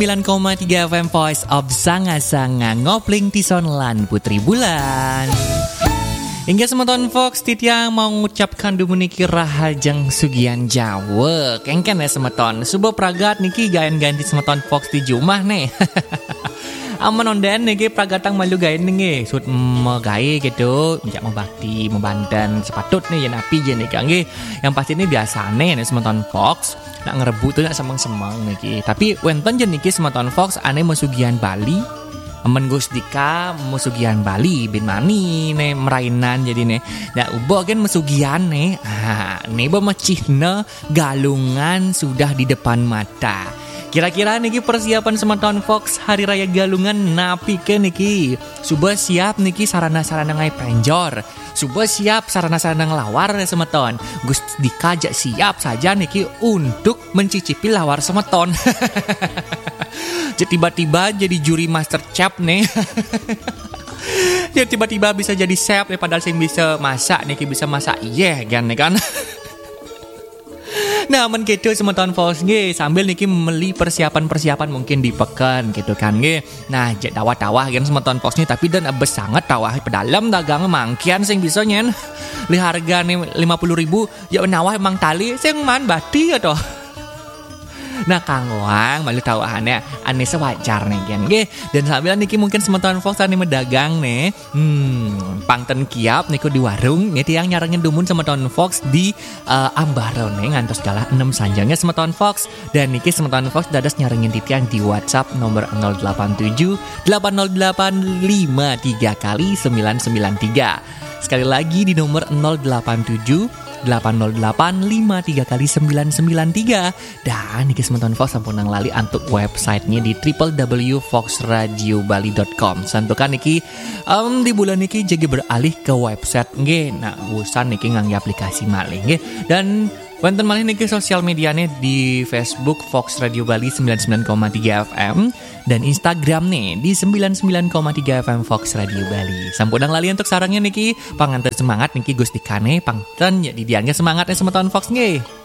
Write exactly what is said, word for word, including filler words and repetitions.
sembilan koma tiga F M Voice of Sanga-Sanga Ngopling Tison lan Putri Bulan. Hingga semeton Fox Titiang mau ngucapkan dumuniki rahajeng sugian Jawa. Kengken ya semeton. Subuh pragat niki gaen-ganti semeton Fox di Jumah nih. Aman onden niki pragatang malu gaen nih. Sud megai gitu. Menjak membakti, membandan sepatut nih yang api je nih kangge. Yang pasti ini biasane nih semeton Fox. Nak ngerebut tuh nak semang-semang niki. Tapi wenten je niki semeton Fox ane mesugian Bali. Amen Gusdika mesugian Bali bin mani ne merainan jadi ne. Nah ubo kan mesugian ne. Ha, ne memecihna galungan sudah di depan mata. Kira-kira niki persiapan semeton Fox Hari Raya Galungan napi ke niki. Suba siap niki sarana-sarana ngai penjor. Suba siap sarana-sarana ngelawar ya semeton. Gusdika jak siap saja niki untuk mencicipi lawar semeton. Jadi tiba-tiba jadi juri master chef nih. Jadi tiba-tiba bisa jadi chef nih, padahal sing bisa masak nih, bisa masak iya yeah, kan nih kan. Nah, men gitu semeton Fox nge sambil niki meli persiapan-persiapan mungkin di pekan gitu kan nge. Nah, jek tawah-tawah kan semeton Fox nih tapi dan abes sangat tawah pedalam dagang mangkian sing bisa nyen. Li harga nih lima puluh ribu ya nawah emang tali sing man bati ya toh. Nah Kang Wang malu tawahannya aneh sewajar nih kan ge. Dan sambil niki mungkin semeton Fox ane medagang nih. Hmm, pangten kiap niku di warung nih tiang nyarengin dumun semeton Fox di uh, Ambaro nih ngantos galah enam sanjangnya semeton Fox. Dan niki semeton Fox dadas nyarengin titiang di WhatsApp nomor nol delapan tujuh delapan nol delapan lima tiga kali sembilan sembilan tiga. Sekali lagi di nomor nol delapan tujuh delapan nol delapan lima tiga kali sembilan sembilan tiga. Dan niki semeton Fox sampun nang lali antuk websitenya di w w w titik fox radio bali titik com. Santukan niki um, di bulan niki jadi beralih ke website nggih. Nah, bosan niki ngangge aplikasi malih nggih. Dan wonten malih niki sosial mediane di Facebook Fox Radio Bali sembilan puluh sembilan koma tiga F M dan Instagram nih di sembilan puluh sembilan koma tiga F M Fox Radio Bali. Sampun nang lali untuk sarangnya niki panganten semangat niki Gustikane pangten jadi diangge semangatnya semeton Fox nggih.